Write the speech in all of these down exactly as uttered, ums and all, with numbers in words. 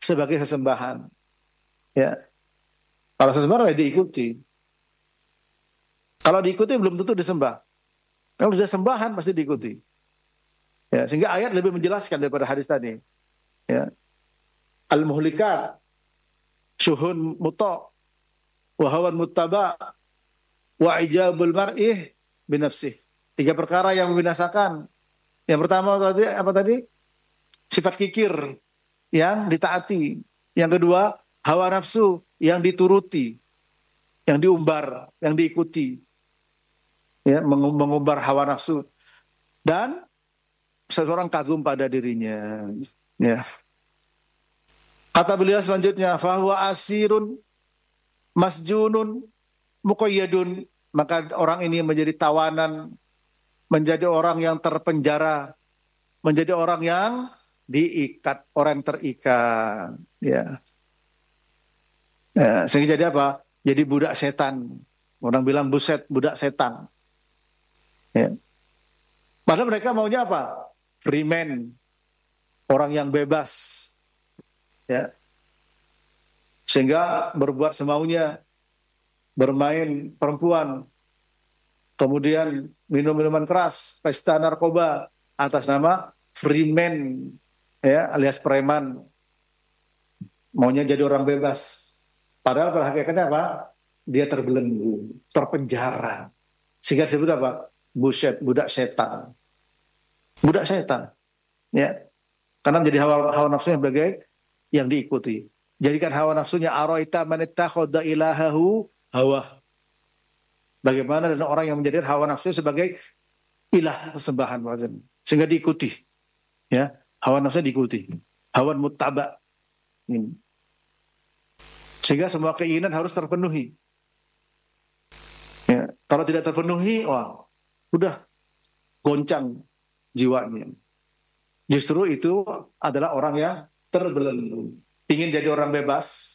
sebagai sesembahan. Ya. Kalau sesembahan ya diikuti. Kalau diikuti belum tentu disembah. Kalau sudah sembahan pasti diikuti. Ya, sehingga ayat lebih menjelaskan daripada hadis tadi. Ya. Al-muhlikat syuhun muta' wa hawan muttaba' wa ijabul mar'ih binafsih. Tiga perkara yang membinasakan. Yang pertama tadi apa tadi? Sifat kikir yang ditaati. Yang kedua, hawa nafsu yang dituruti, yang diumbar, yang diikuti. Ya, mengumbar hawa nafsu. Dan seseorang kagum pada dirinya. Ya. Kata beliau selanjutnya, fahuwa asirun masjunun muqayyadun. Maka orang ini menjadi tawanan, menjadi orang yang terpenjara, menjadi orang yang diikat, orang terikat. Ya. Ya, sehingga jadi apa? Jadi budak setan. Orang bilang buset, budak setan. Ya. Padahal mereka maunya apa? Free man, orang yang bebas. Ya. Sehingga berbuat semaunya, bermain perempuan, kemudian minum minuman keras, pesta narkoba atas nama free man, ya, alias preman. Maunya jadi orang bebas. Padahal pada hakikatnya apa? Dia terbelenggu, terpenjara. Sehingga disebut apa? Buset, budak setan. Budak setan. Ya. Karena menjadi hawa, hawa nafsunya sebagai yang diikuti. Jadikan hawa nafsunya araita man ittakhadha ilahahu hawa. Bagaimana dengan orang yang menjadikan hawa nafsu sebagai ilah persembahan, sehingga diikuti. Ya, hawa nafsu diikuti. Hawan muttaba. Sehingga semua keinginan harus terpenuhi. Ya, kalau tidak terpenuhi, wah, udah goncang jiwanya. Justru itu adalah orang yang terbelenggu. Ingin jadi orang bebas.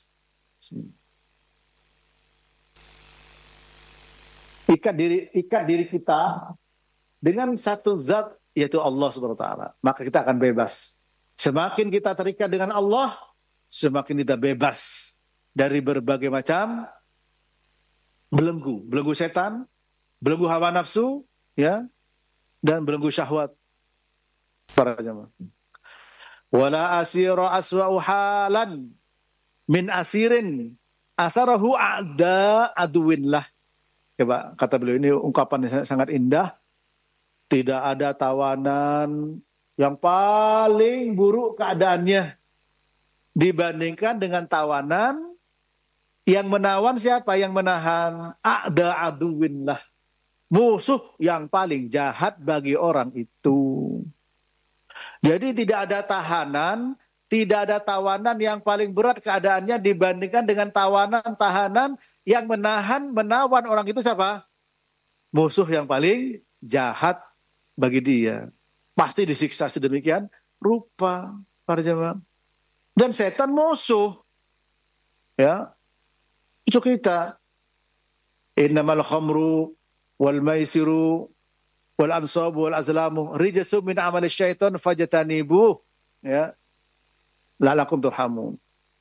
Ikat diri, ikat diri kita dengan satu zat, yaitu Allah subhanahu wa taala. Maka kita akan bebas. Semakin kita terikat dengan Allah, semakin kita bebas dari berbagai macam belenggu. Belenggu setan, belenggu hawa nafsu, ya, dan belenggu syahwat. Para jemaah. Wala asira aswa'u halan min asirin asarahu a'da aduwillah. Coba kata beliau, ini ungkapan yang sangat indah. Tidak ada tawanan yang paling buruk keadaannya dibandingkan dengan tawanan yang menawan siapa? Yang menahan a'da aduwillah, musuh yang paling jahat bagi orang itu. Jadi tidak ada tahanan, tidak ada tawanan yang paling berat keadaannya dibandingkan dengan tawanan-tahanan yang menahan, menawan orang itu siapa? Musuh yang paling jahat bagi dia. Pasti disiksa sedemikian rupa, para jemaah. Dan setan musuh. Ya. Itu kita. Innamal khamru wal maisiru wal ansabu wal azlamu rijsu min amali syaitan fajtanibu, ya, la'allakum turhamun.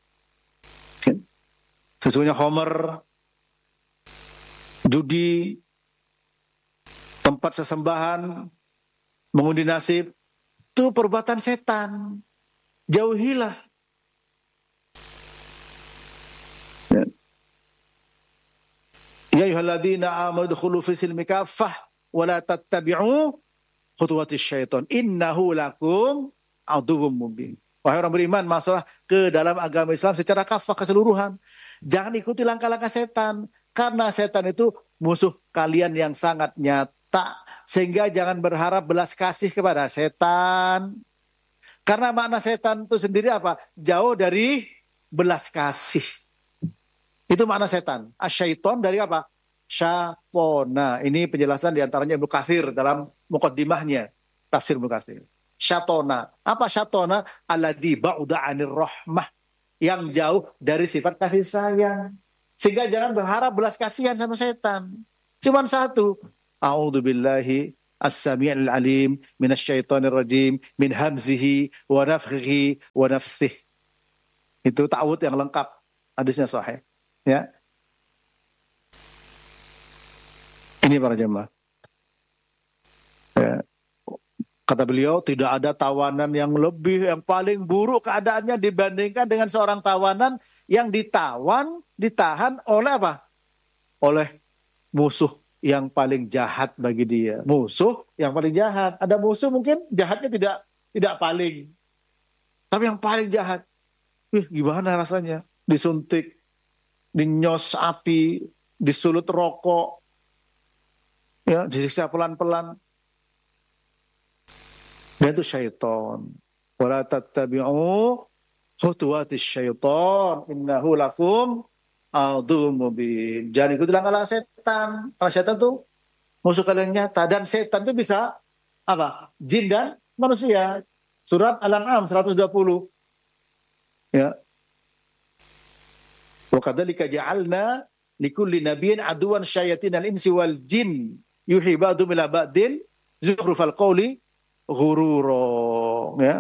Sesungguhnya khamr, judi, tempat sesembahan, mengundi nasib, itu perbuatan setan. Jauhilah. Ya ayyuhalladzina amanu dkhulu fi silmi kaffah wala tattabi'u khutuwatis syaitan innahu lakum aduwwum mubin. Wahai orang beriman, masuklah ke dalam agama Islam secara kafah, keseluruhan. Jangan ikuti langkah-langkah setan, karena setan itu musuh kalian yang sangat nyata. Sehingga jangan berharap belas kasih kepada setan. Karena makna setan itu sendiri apa? Jauh dari belas kasih. Itu makna setan. Asyaiton dari apa? Syatona. Ini penjelasan diantaranya Ibnu Katsir dalam muqaddimahnya tafsir Ibnu Katsir. Syatona. Apa syatona? Alladzi ba'uda 'anir rahmah. Yang jauh dari sifat kasih sayang. Sehingga jangan berharap belas kasihan sama setan. Cuman satu. A'udzubillahi as-sami'il alim minasyaitonir rajim min hamzihi wa nafthihi wa nafsihi. Itu ta'awud yang lengkap, hadisnya sahih. Ya, ini para jemaah. Ya. Kata beliau, tidak ada tawanan yang lebih, yang paling buruk keadaannya dibandingkan dengan seorang tawanan yang ditawan, ditahan oleh apa? Oleh musuh yang paling jahat bagi dia. Musuh yang paling jahat. Ada musuh mungkin jahatnya tidak tidak paling, tapi yang paling jahat. Wih, gimana rasanya? Disuntik, dinyos api, disulut rokok, ya, disiksa pelan-pelan. Dia itu syaitan. Wala tattabi'u khutuwatis syaitan innahu lakum aduwwum mubin. Jangan ikuti langkah setan. Karena setan itu musuh kalian nyata, dan setan itu bisa apa? Jin dan manusia. Surat Al-An'am seratus dua puluh. Ya. Wa kadzalika ja'alna likulli nabiyyin aduwan syayatinal insi wal jin yuhi ba'dhum ila ba'din zukhrufal qawli ghurura, ya.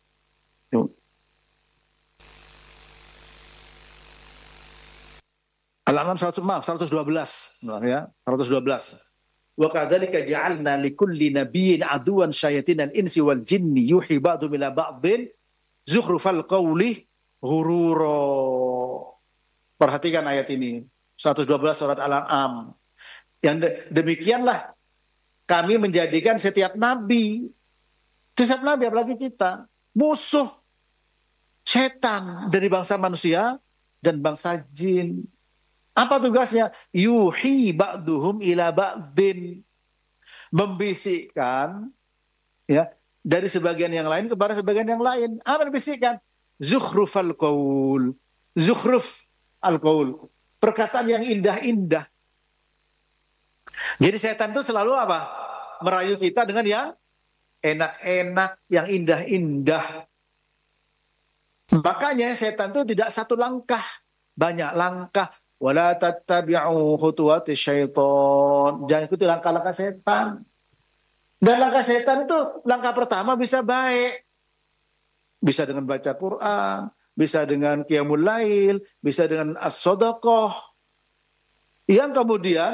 Al-An'am seratus, maaf, seratus dua belas, ya, seratus dua belas. Wa kadzalika ja'alna likulli nabiyyin aduwan syayatinal insi wal jinni yuhi ba'dhum ila ba'din zukhrufal qawli ghurura. Perhatikan ayat ini, seratus dua belas surat Al-An'am. Yang demikianlah kami menjadikan setiap nabi, setiap nabi apalagi kita, musuh setan dari bangsa manusia dan bangsa jin. Apa tugasnya? Yuhi ba'duhum ila ba'din. Membisikkan, ya, dari sebagian yang lain kepada sebagian yang lain. Apa membisikkan? Zukhrufal qaul. Zukhruf al-qaul. Perkataan yang indah-indah. Jadi setan itu selalu apa? Merayu kita dengan yang enak-enak, yang indah-indah. Makanya setan itu tidak satu langkah, banyak langkah. Wala tattabi'u khutuwatis syaitan. Jangan ikuti langkah-langkah setan. Dan langkah setan itu langkah pertama bisa baik. Bisa dengan baca Quran, bisa dengan qiyamul lail, bisa dengan as-shadaqah. Yang kemudian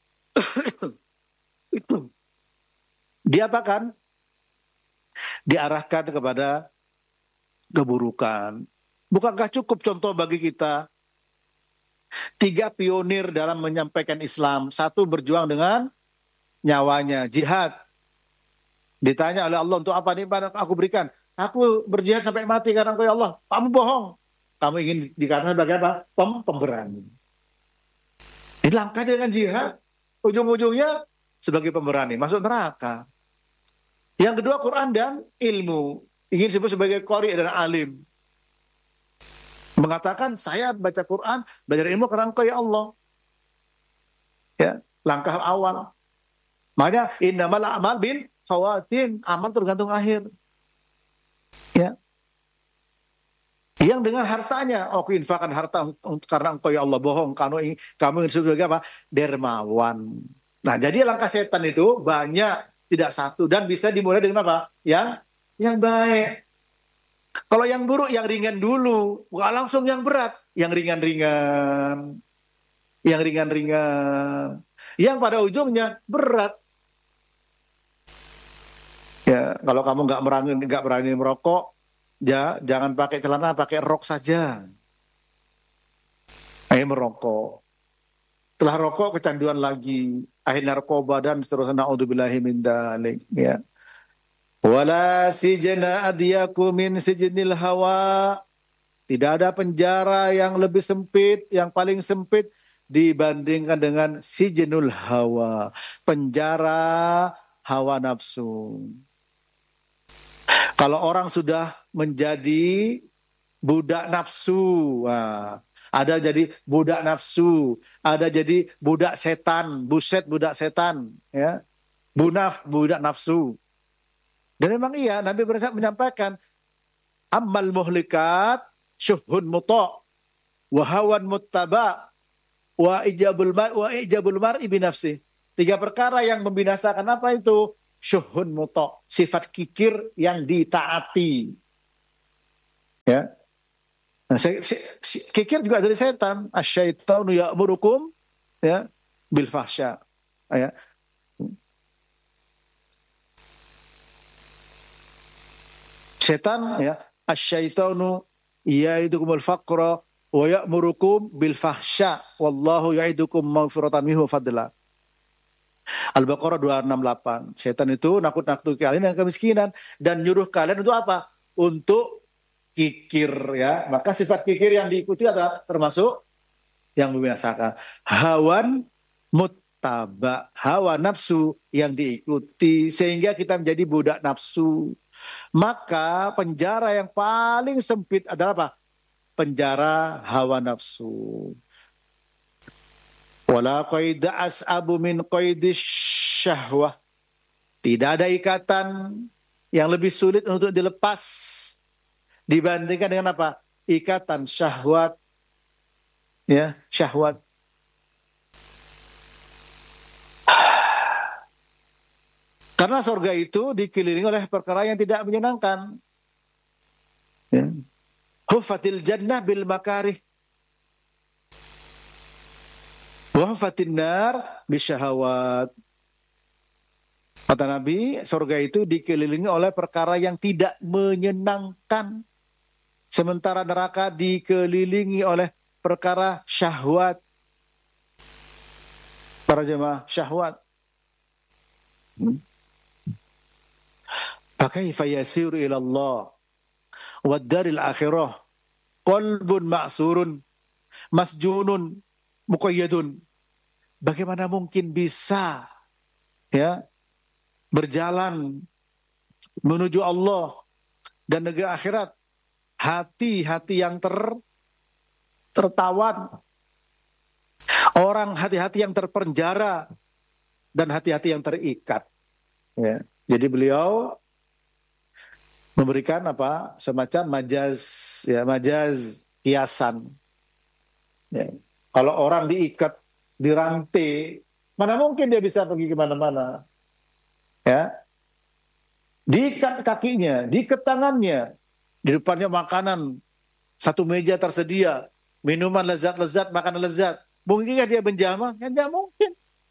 diapakan? Diarahkan kepada keburukan. Bukankah cukup contoh bagi kita? Tiga pionir dalam menyampaikan Islam. Satu berjuang dengan nyawanya, jihad. Ditanya oleh Allah, untuk apa nih aku berikan? Aku berjihad sampai mati karena Engkau ya Allah. Kamu bohong. Kamu ingin dikatakan sebagai apa? Pem pemberani. Ini langkah dengan jihad. Ujung-ujungnya sebagai pemberani, masuk neraka. Yang kedua, Quran dan ilmu. Ingin disebut sebagai qari dan alim. Mengatakan saya baca Quran, belajar ilmu karena Engkau ya Allah. Ya, langkah awal. Makanya innamal a'mal bin khawatim, amal tergantung akhir. Ya. Yang dengan hartanya, oh infakkan harta karena Engkau ya Allah, bohong. Kamu ingin kamu ingin disebut sebagai apa? Dermawan. Nah, jadi langkah setan itu banyak, tidak satu, dan bisa dimulai dengan apa? Yang yang baik. Kalau yang buruk, yang ringan dulu. Bukan langsung yang berat. Yang ringan-ringan. Yang ringan-ringan. Yang pada ujungnya berat. Ya, kalau kamu nggak berani, nggak berani merokok, ya jangan pakai celana, pakai rok saja. Ayo merokok. Setelah rokok, kecanduan lagi. Akhirnya narkoba dan seterusnya. Na'udzubillahi min dzalik. Ya. Wala sijna adyaku min sijnil hawa. Tidak ada penjara yang lebih sempit, yang paling sempit dibandingkan dengan sijnul hawa, penjara hawa nafsu. Kalau orang sudah menjadi budak nafsu, wah, ada jadi budak nafsu, ada jadi budak setan, buset budak setan, ya, bunaf budak nafsu. Dan memang iya, Nabi bersabda menyampaikan, ammal muhlikat syuhun muta' wa hawan muttaba' wa ijabul mar wa ijabul mar'i bi nafsi. Tiga perkara yang membinasakan apa itu? Syuhun muta', sifat kikir yang ditaati. Ya. Nah, saya, saya, si- kikir juga dari setan. Asyaitanu ya'murukum ya bil fahsya. Ya. Setan ya, asyaitanu ya'idukumul faqra wa ya'murukum bil fahsya wallahu ya'idukum maghfiratan minhu fadla. Al-Baqarah dua ratus enam puluh delapan. Setan itu nakut-nakuti kalian dengan kemiskinan dan nyuruh kalian untuk apa? Untuk kikir ya. Maka sifat kikir yang diikuti adalah termasuk yang membinasakan. Hawan muttaba, hawa nafsu yang diikuti sehingga kita menjadi budak nafsu. Maka penjara yang paling sempit adalah apa? Penjara hawa nafsu. Wala qaida as'abu min qaidis syahwah. Tidak ada ikatan yang lebih sulit untuk dilepas dibandingkan dengan apa? Ikatan syahwat. Ya, syahwat. Karena surga itu dikelilingi oleh perkara yang tidak menyenangkan. Ya. Hufatil jannah bil makarih. Wa hufatin nar bisyahawat. Kata Nabi, surga itu dikelilingi oleh perkara yang tidak menyenangkan. Sementara neraka dikelilingi oleh perkara syahwat. Para jemaah, syahwat. Hmm. Fakaifa yasiru ila Allah wa daril akhirah qalbun ma'surun masjunun muqayyadun. Bagaimana mungkin bisa ya berjalan menuju Allah dan negeri akhirat, hati-hati yang ter tertawan, orang hati-hati yang terpenjara dan hati-hati yang terikat. Ya. Jadi beliau memberikan apa semacam majaz ya majaz kiasan ya. Kalau orang diikat dirantai, mana mungkin dia bisa pergi kemana-mana ya. Diikat kakinya, diikat tangannya, di depannya makanan, satu meja tersedia, minuman lezat-lezat, makanan lezat, mungkinkah dia menjamah? Ya tidak mungkin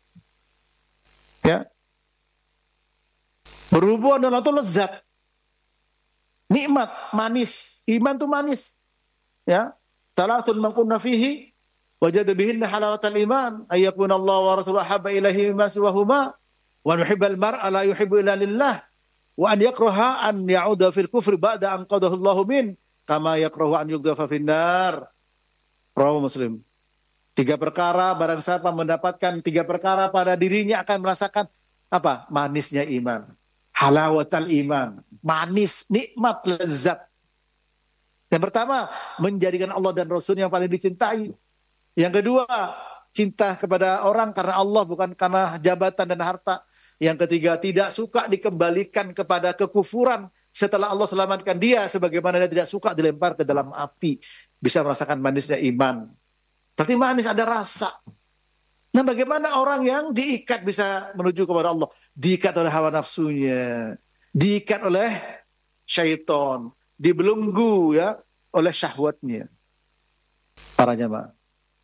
ya. Berhubungan dengan itu lezat, nikmat, manis. Iman itu manis. Ya. Salatun man kunna fihi wajada bihinna halawatal iman ayyakuna Allah wa rasuluhu habba ilaihi mimma siwahuma wa nuhibbal mar'a la yuhibbu illa lillah wa an yakraha an ya'uda fil kufri ba'da an qadahu Allahu min kama yakrahu an yughdafa finnar. Rawahu Muslim. Tiga perkara barang siapa mendapatkan tiga perkara pada dirinya akan merasakan apa? Manisnya iman. Halawatal iman, manis, nikmat, lezat. Yang pertama, menjadikan Allah dan Rasul yang paling dicintai. Yang kedua, cinta kepada orang karena Allah, bukan karena jabatan dan harta. Yang ketiga, tidak suka dikembalikan kepada kekufuran setelah Allah selamatkan dia, sebagaimana dia tidak suka dilempar ke dalam api. Bisa merasakan manisnya iman. Berarti manis ada rasa. Nah, bagaimana orang yang diikat bisa menuju kepada Allah? Diikat oleh hawa nafsunya, diikat oleh syaitan, dibelenggu ya oleh syahwatnya. Para jemaah.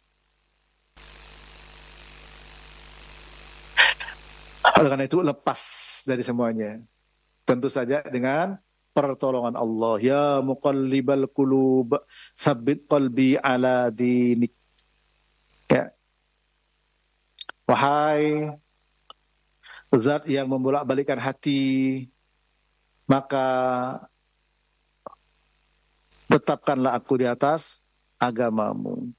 Oleh karena itu lepas dari semuanya. Tentu saja dengan pertolongan Allah. Ya muqallibal qulub, tsabbit qalbi ala dinik. Ya. Wahai zat yang membolak-balikan hati, maka tetapkanlah aku di atas agamamu.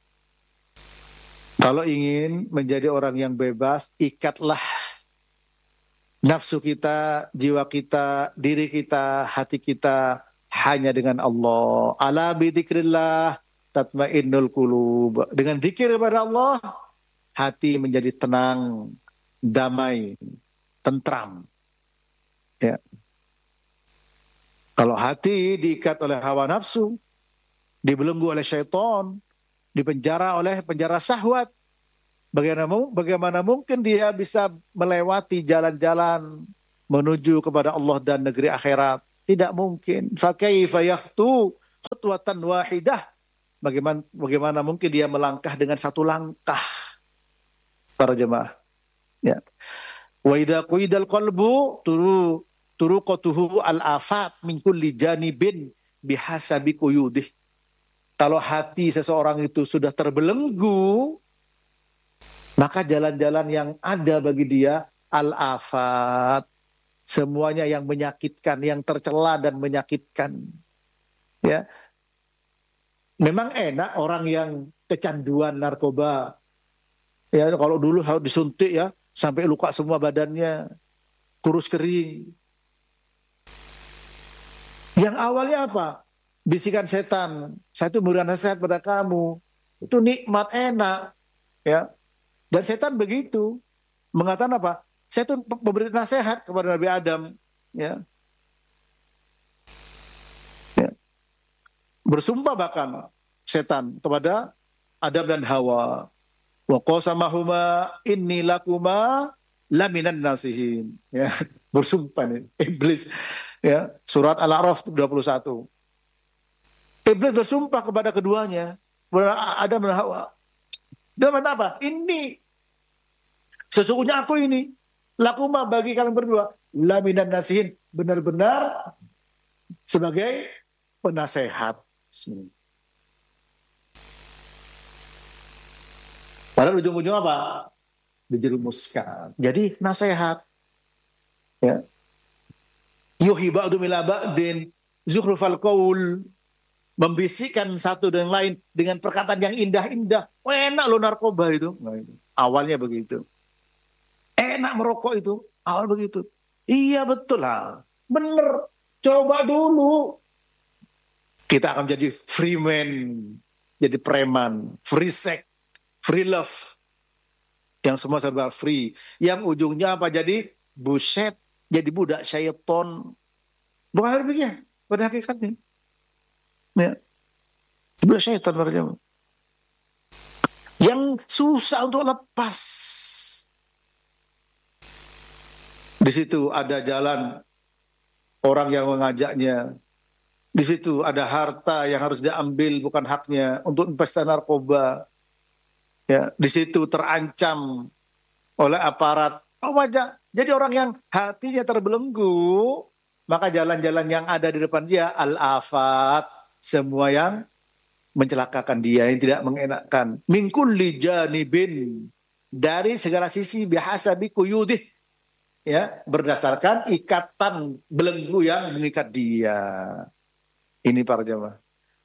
Kalau ingin menjadi orang yang bebas, ikatlah nafsu kita, jiwa kita, diri kita, hati kita hanya dengan Allah. Ala bi dzikrillah tatmainnul qulub. Dengan zikir kepada Allah, hati menjadi tenang, damai, tentram. Ya. Kalau hati diikat oleh hawa nafsu, dibelenggu oleh syaitan, dipenjara oleh penjara syahwat, bagaimana, bagaimana mungkin dia bisa melewati jalan-jalan menuju kepada Allah dan negeri akhirat? Tidak mungkin. Fakaifa yahtu khutwatan wahidah, bagaimana bagaimana mungkin dia melangkah dengan satu langkah, para jemaah. Ya. Wa idza qidal qalbu turu turuqatuhu al-afat min kulli janibin bihasabi quyudih. Kalau hati seseorang itu sudah terbelenggu, maka jalan-jalan yang ada bagi dia al-afat, semuanya yang menyakitkan, yang tercela dan menyakitkan. Ya. Memang enak orang yang kecanduan narkoba. Ya, kalau dulu harus disuntik ya, sampai luka semua badannya, kurus kering. Yang awalnya apa? Bisikan setan, saya itu memberikan nasihat pada kamu. Itu nikmat, enak. Ya. Dan setan begitu. Mengatakan apa? Saya itu memberi nasihat kepada Nabi Adam. Ya. Ya. Bersumpah bahkan setan kepada Adam dan Hawa. Wa qasamahuma inni lakuma laminan nasihin. Ya. Bersumpah nih, iblis. Ya, surat Al-A'raf dua puluh satu. Iblis bersumpah kepada keduanya, kepada Adam dan Hawa. Dia mengatakan apa? Ini sesungguhnya aku ini lakuma bagi kalian berdua laminan nasihin, benar-benar sebagai penasehat. Padahal ujung-ujung apa? Dijerumuskan. Jadi nasihat. Ya. Yuhi ba'du mila ba'din zukhrufal qaul, membisikkan satu dengan lain dengan perkataan yang indah-indah. Oh, enak lo narkoba itu. Nah, itu. Awalnya begitu. Enak merokok itu. Awal begitu. Iya betul lah. Bener. Coba dulu. Kita akan jadi free man. Jadi preman. Free sex. Free love. Yang semua serba free. Yang ujungnya apa? Jadi buset. Jadi budak syaiton. Bukan hal demikian. Pada hakikatnya. Ya. Budak syaitan pada yang susah untuk lepas. Di situ ada jalan orang yang mengajaknya. Di situ ada harta yang harus diambil bukan haknya untuk investasi narkoba. Ya, di situ terancam oleh aparat. Oh, wajah. Jadi orang yang hatinya terbelenggu, maka jalan-jalan yang ada di depan dia al-afat, semua yang mencelakakan dia, yang tidak mengenakkan. Min kulli janibin, dari segala sisi bihasabi quyudih, ya, berdasarkan ikatan belenggu yang mengikat dia. Ini para jemaah.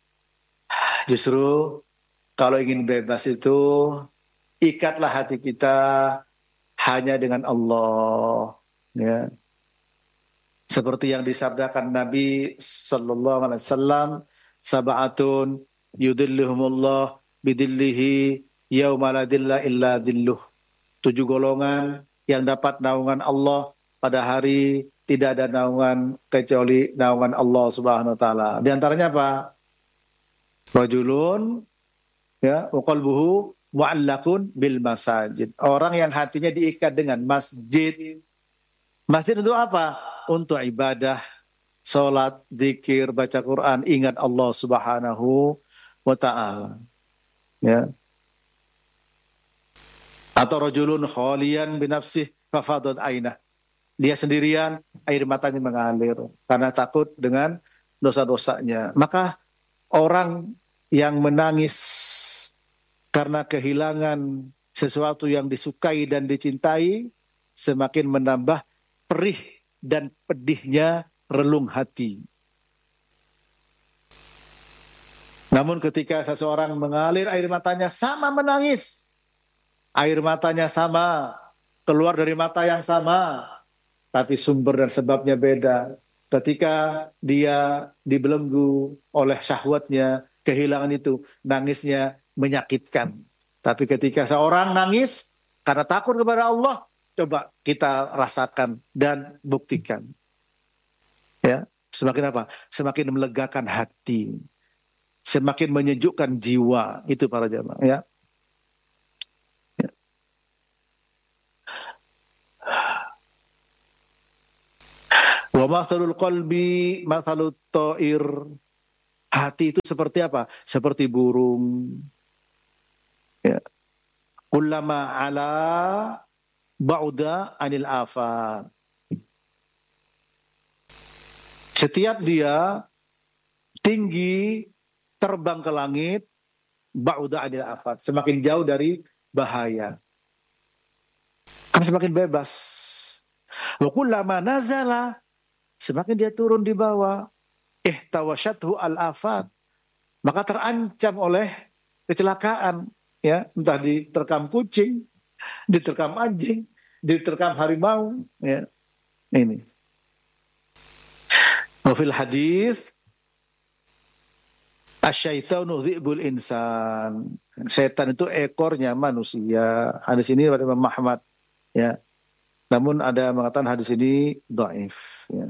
Justru kalau ingin bebas itu ikatlah hati kita hanya dengan Allah, ya. Seperti yang disabdakan Nabi sallallahu alaihi wasallam, sab'atun yudilluhumullah bidillihi yauma la dilla illa dilluh. Tujuh golongan yang dapat naungan Allah pada hari tidak ada naungan kecuali naungan Allah Subhanahu wa taala. Di antaranya apa? Rajulun, ya, wa qalbuhu mu'allaqun bil masajid. Orang yang hatinya diikat dengan masjid. Masjid untuk apa? Untuk ibadah, sholat, zikir, baca Quran, ingat Allah Subhanahu wa ta'ala. Ya. Atau rajulun khaliyan binafsih fafadat ainah. Dia sendirian, air matanya mengalir karena takut dengan dosa-dosanya. Maka orang yang menangis karena kehilangan sesuatu yang disukai dan dicintai semakin menambah perih dan pedihnya relung hati. Namun ketika seseorang mengalir air matanya sama menangis, air matanya sama, keluar dari mata yang sama, tapi sumber dan sebabnya beda. Ketika dia dibelenggu oleh syahwatnya, kehilangan itu, nangisnya menyakitkan. Tapi ketika seorang nangis karena takut kepada Allah, coba kita rasakan dan buktikan. Ya, semakin apa? Semakin melegakan hati, semakin menyejukkan jiwa. Itu para jamaah, ya. Ya. Wa mathalul qalbi mathalut ta'ir Hati itu seperti apa? Seperti burung. Ya. Kullama ala ba'uda anil afat. Setiap dia tinggi terbang ke langit, ba'uda anil afat, semakin jauh dari bahaya. Kan semakin bebas. Wa kullama nazala, semakin dia turun di bawah, ihtawashathu al-afat, maka terancam oleh kecelakaan, ya, entah diterkam kucing, diterkam anjing, diterkam harimau, ya. Ini. Wa fil hadis asyaitanu dhi'bul insan. Setan itu ekornya manusia. Hadis ini dari Imam Ahmad, ya. Namun ada yang mengatakan hadis ini dhaif, ya.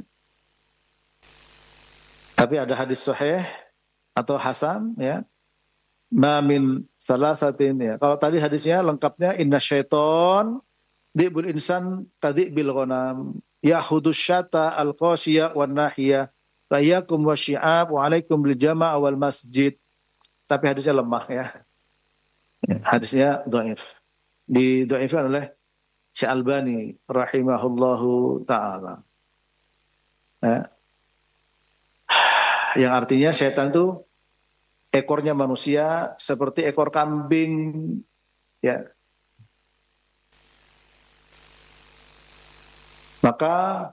Tapi ada hadis sahih atau hasan, ya. Ma min salasatin, ya. Kalau tadi hadisnya lengkapnya inna syaiton dhi'bul insan kadhi'bil ghanam ya'khudus syata al-qasiyah wan nahiyah fa iyyakum wasyi'ab wa 'alaikum bil jama' wal masjid. Tapi hadisnya lemah, ya. Ya, hadisnya dhaif. Didhaifkan oleh Syekh Albani rahimahullahu taala. Ya. Yang artinya setan itu ekornya manusia seperti ekor kambing, ya. Maka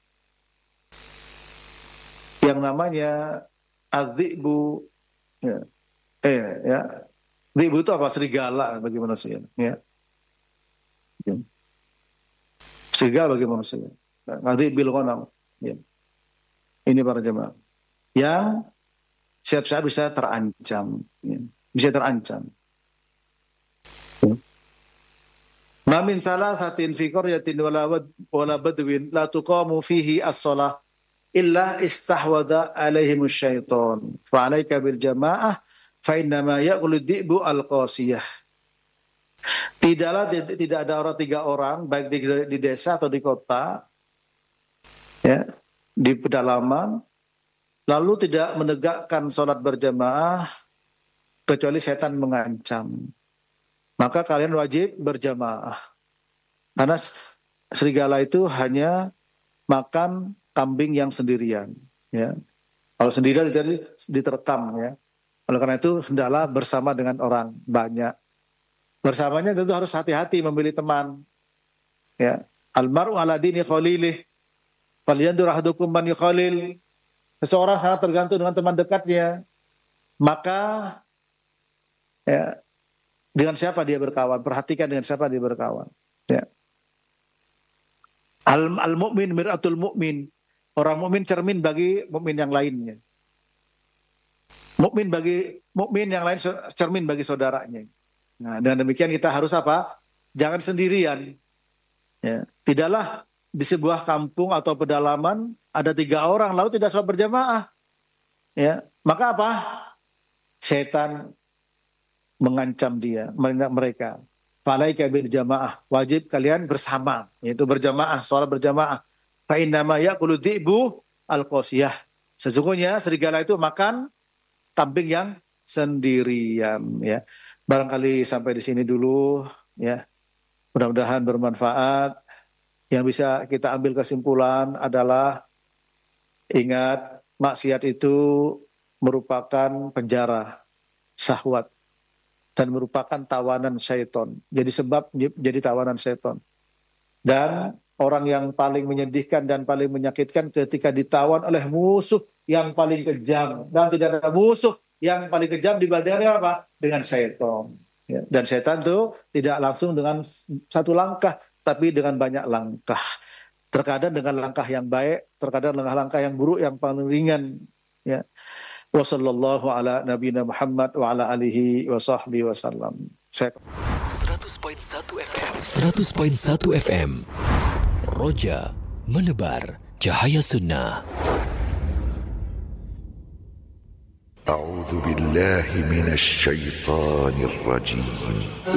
yang namanya adz-dzi'bu, ya. Eh, ya. Dzi'bu itu apa? Serigala bagi manusia, ya. Ya. Serigala bagi manusia. Adz-dzi'bil ghanam, ya. Ini para jemaah yang setiap saat bisa terancam, ya. Bisa terancam. Ma min salasatin fi qaryatin wala wala badwin la tuqamu fihi as-shalah illa istahwada alaihim syaiton fa alaika bil jamaah fa innama yaqulu dhi'bu al-qasiyah. Tidaklah tidak ada orang tiga orang baik di, di desa atau di kota, ya, di pedalaman, lalu tidak menegakkan sholat berjamaah kecuali setan mengancam. Maka kalian wajib berjamaah. Karena serigala itu hanya makan kambing yang sendirian, ya. Kalau sendirian diterkam, ya. Oleh karena itu hendaklah bersama dengan orang banyak. Bersamanya tentu harus hati-hati memilih teman, ya. Al-mar'u ala dini khalilih falyanzur ahadukum man yukhalil. Seseorang sangat tergantung dengan teman dekatnya. Maka, ya, dengan siapa dia berkawan? Perhatikan dengan siapa dia berkawan, ya. Al-mu'min mir'atul mu'min. Orang mukmin cermin bagi mukmin yang lainnya. Mukmin bagi mukmin yang lain cermin bagi saudaranya. Nah, dengan demikian kita harus apa? Jangan sendirian. Ya. Tidaklah di sebuah kampung atau pedalaman ada tiga orang lalu tidak sholat berjamaah. Ya. Maka apa? Setan mengancam dia, mereka. Falaika bil jamaah, wajib kalian bersama, yaitu berjamaah, sholat berjamaah. Fa innama yaqulu dhi'bu al-qasiyah. Sesungguhnya serigala itu makan kambing yang sendirian, ya. Barangkali sampai di sini dulu, ya. Mudah-mudahan bermanfaat. Yang bisa kita ambil kesimpulan adalah ingat maksiat itu merupakan penjara syahwat dan merupakan tawanan syaitan. Jadi sebab jadi tawanan syaitan. Dan orang yang paling menyedihkan dan paling menyakitkan ketika ditawan oleh musuh yang paling kejam. Dan tidak ada musuh yang paling kejam dibandingkan apa? Dengan syaitan. Ya. Dan syaitan itu tidak langsung dengan satu langkah, tapi dengan banyak langkah. Terkadang dengan langkah yang baik, terkadang dengan langkah yang buruk, yang paling ringan. Ya. Wa sallallahu ala nabiyina Muhammad wa ala alihi wa sahbihi wa sallam. seratus koma satu F M seratus koma satu F M Roja menebar cahaya sunnah. A'udzu billahi minasy syaithanir rajim.